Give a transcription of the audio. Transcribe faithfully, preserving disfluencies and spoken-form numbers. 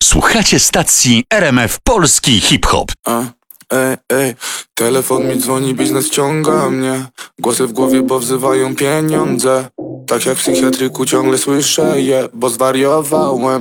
Słuchacie stacji R M F Polski Hip-Hop. A, ej, ej, telefon mi dzwoni, biznes ciąga mnie. Głosy w głowie, bo wzywają pieniądze. Tak jak w psychiatryku ciągle słyszę je, bo zwariowałem.